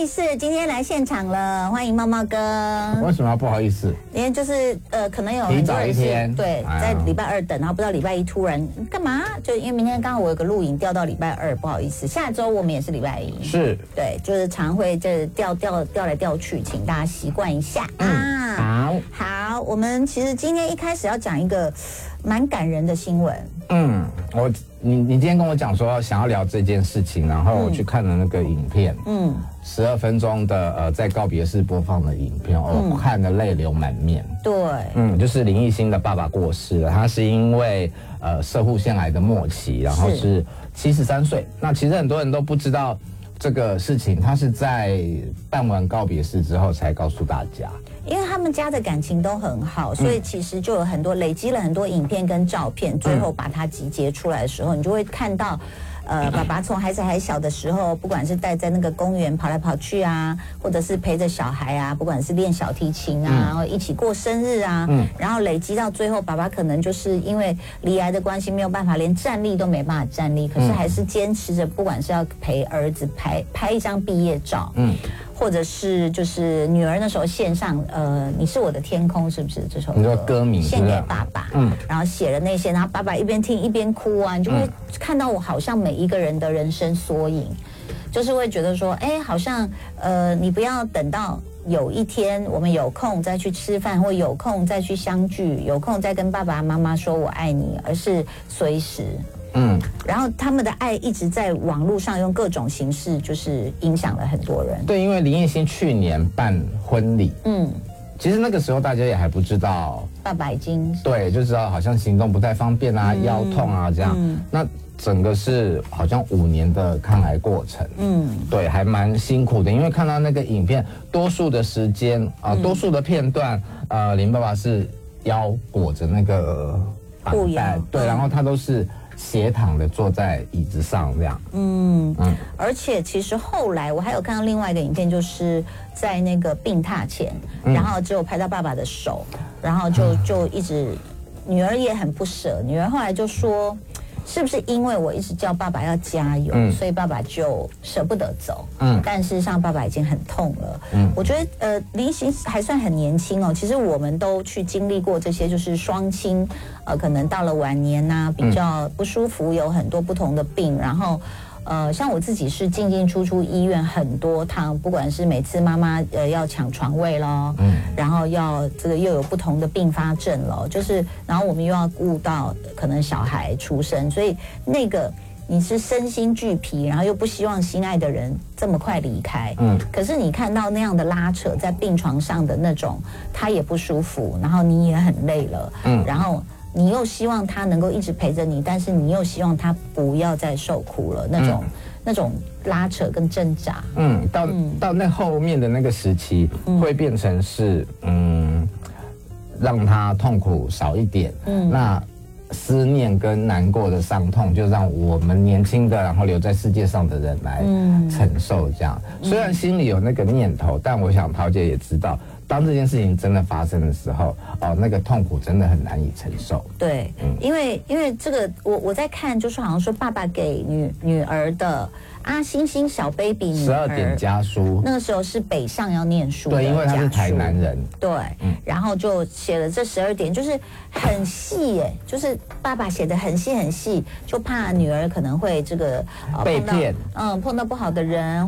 意思，今天来现场了，欢迎茂茂哥。 为什么要不好意思？ 因为就是可能有很多人提早一天对，在礼拜2等，然后不知道礼拜1突然干嘛，就因为明天刚好我有个录影调到礼拜2，不好意思，下周我们也是礼拜1。 是， 对，就是常会这调来调去，请大家习惯一下好，我们其实今天一开始要讲一个蛮感人的新闻。 你今天跟我讲说想要聊这件事情，然后我去看了那个影片，12分钟的在告别式播放的影片，我看得泪流满面。 对， 就是林奕欣的爸爸过世了，他是因为攝護腺癌的末期，然后是73岁。那其实很多人都不知道这个事情，他是在办完告别式之后才告诉大家。 因为他们家的感情都很好，所以其实就有很多累积了很多影片跟照片，最后把它集结出来的时候，你就会看到，爸爸从孩子还小的时候，不管是带在那个公园跑来跑去啊，或者是陪着小孩啊，不管是练小提琴啊，然后一起过生日啊，然后累积到最后，爸爸可能就是因为罹癌的关系没有办法，连站立都没办法站立，可是还是坚持着，不管是要陪儿子拍一张毕业照，或者是就是女儿那时候线上你是我的天空，是不是这首歌？ 你说歌名献给爸爸，然后写了那些，然后爸爸一边听一边哭啊，你就会看到我好像每一个人的人生缩影，就是会觉得说，好像你不要等到有一天我们有空再去吃饭，或有空再去相聚，有空再跟爸爸妈妈说我爱你，而是随时。然后他们的爱一直在网络上用各种形式，就是影响了很多人。 对，因为林奕欣去年办婚礼，其实那个时候大家也还不知道， 爸爸已经对，就知道好像行动不太方便啊，腰痛啊这样。那整个是好像5年的抗癌过程，对，还蛮辛苦的。因为看到那个影片，多数的时间多数的片段，林爸爸是腰裹着那个绑带，对，然后他都是斜躺的坐在椅子上这样。 而且其实后来我还有看到另外一个影片，就是在那个病榻前，然后只有拍到爸爸的手，然后就一直，女儿也很不舍，女儿后来就说，是不是因为我一直叫爸爸要加油，所以爸爸就舍不得走？但事实上爸爸已经很痛了。我觉得林奕欣还算很年轻哦。其实我们都去经历过这些，就是双亲，可能到了晚年啊，比较不舒服，有很多不同的病，然后。像我自己是进出医院很多趟，不管是每次妈妈要抢床位咯，然后要这个又有不同的并发症咯，就是然后我们又要顾到可能小孩出生，所以那个你是身心俱疲，然后又不希望心爱的人这么快离开，可是你看到那样的拉扯在病床上的那种，他也不舒服，然后你也很累了，然后。你又希望他能够一直陪着你，但是你又希望他不要再受苦了，那种拉扯跟挣扎。到那后面的那个时期，会变成是让他痛苦少一点。那思念跟难过的伤痛，就让我们年轻的，然后留在世界上的人来承受。这样，虽然心里有那个念头，但我想桃姐也知道。当这件事情真的发生的时候，那个痛苦真的很难以承受。对，因为这个我在看，就是好像说爸爸给女儿的星星小 baby 女儿 12点家书， 那个时候是北上要念书的， 对，因为他是台南人， 对，然后就写了这12点，就是很细耶，就是爸爸写的很细很细，就怕女儿可能会这个被骗， 碰到不好的人。